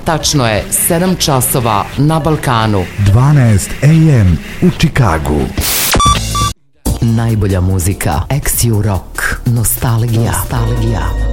Tačno je 7 časova na Balkanu. 12 AM u Čikagu. Najbolja muzika, ex-U rock, nostalgija.